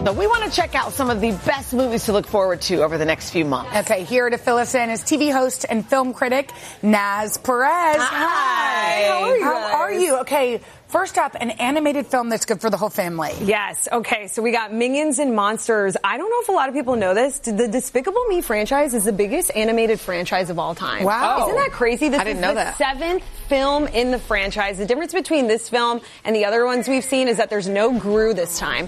So we want to check out some of the best movies to look forward to over the next few months. Okay, here to fill us in is TV host and film critic Naz Perez. Hi. How are you? Okay, first up, an animated film that's good for the whole family. Yes. Okay, so we got Minions and Monsters. I don't know if a lot of people know this. The Despicable Me franchise is the biggest animated franchise of all time. Wow. Isn't that crazy? This I didn't is know the that. 7th film in the franchise. The difference between this film and the other ones we've seen is that there's no Gru this time.